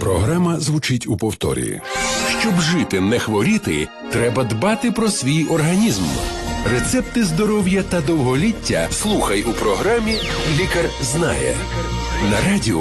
Програма звучить у повторі. Щоб жити, не хворіти, треба дбати про свій організм. Рецепти здоров'я та довголіття слухай у програмі «Лікар знає» на радіо